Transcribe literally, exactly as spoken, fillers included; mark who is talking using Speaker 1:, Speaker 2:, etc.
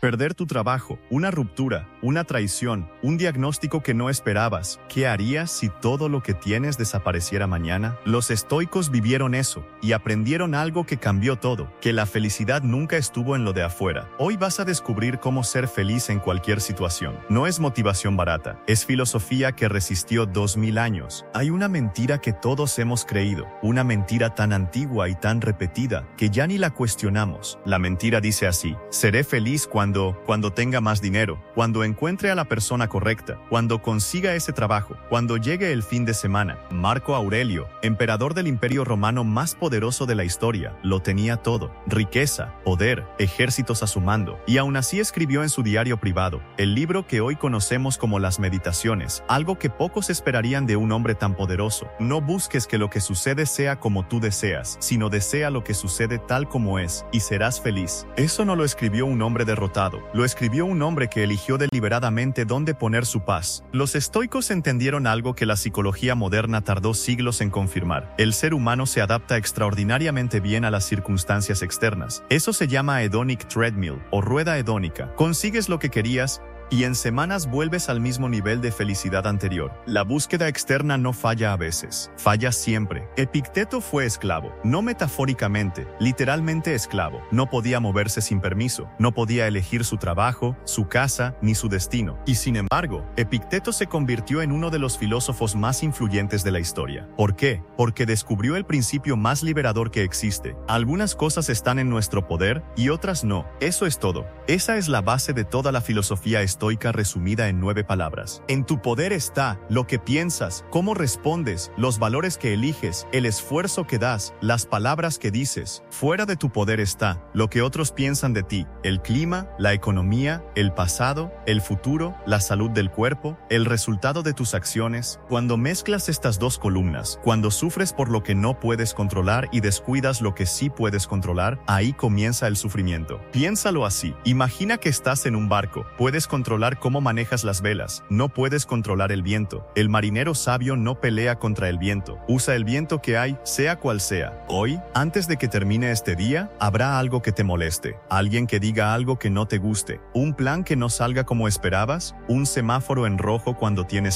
Speaker 1: Perder tu trabajo, una ruptura, una traición, un diagnóstico que no esperabas. ¿Qué harías si todo lo que tienes desapareciera mañana? Los estoicos vivieron eso y aprendieron algo que cambió todo, que la felicidad nunca estuvo en lo de afuera. Hoy vas a descubrir cómo ser feliz en cualquier situación. No es motivación barata, es filosofía que resistió dos mil años. Hay una mentira que todos hemos creído, una mentira tan antigua y tan repetida que ya ni la cuestionamos. La mentira dice así: seré feliz cuando Cuando, cuando tenga más dinero, cuando encuentre a la persona correcta, cuando consiga ese trabajo, cuando llegue el fin de semana. Marco Aurelio, emperador del Imperio Romano más poderoso de la historia, lo tenía todo: riqueza, poder, ejércitos a su mando, y aún así escribió en su diario privado, el libro que hoy conocemos como las Meditaciones, algo que pocos esperarían de un hombre tan poderoso. No busques que lo que sucede sea como tú deseas, sino desea lo que sucede tal como es, y serás feliz. Eso no lo escribió un hombre derrotado. Lo escribió un hombre que eligió deliberadamente dónde poner su paz. Los estoicos entendieron algo que la psicología moderna tardó siglos en confirmar: el ser humano se adapta extraordinariamente bien a las circunstancias externas. Eso se llama hedonic treadmill o rueda hedónica. Consigues lo que querías y en semanas vuelves al mismo nivel de felicidad anterior. La búsqueda externa no falla a veces, falla siempre. Epicteto fue esclavo, no metafóricamente, literalmente esclavo. No podía moverse sin permiso, no podía elegir su trabajo, su casa, ni su destino. Y sin embargo, Epicteto se convirtió en uno de los filósofos más influyentes de la historia. ¿Por qué? Porque descubrió el principio más liberador que existe. Algunas cosas están en nuestro poder y otras no. Eso es todo. Esa es la base de toda la filosofía estoica. Estoica resumida en nueve palabras. En tu poder está lo que piensas, cómo respondes, los valores que eliges, el esfuerzo que das, las palabras que dices. Fuera de tu poder está lo que otros piensan de ti, el clima, la economía, el pasado, el futuro, la salud del cuerpo, el resultado de tus acciones. Cuando mezclas estas dos columnas, cuando sufres por lo que no puedes controlar y descuidas lo que sí puedes controlar, ahí comienza el sufrimiento. Piénsalo así. Imagina que estás en un barco. Puedes controlar cómo manejas las velas, no puedes controlar el viento. El marinero sabio no pelea contra el viento, usa el viento que hay, sea cual sea. Hoy, antes de que termine este día, habrá algo que te moleste, alguien que diga algo que no te guste, un plan que no salga como esperabas, un semáforo en rojo cuando tienes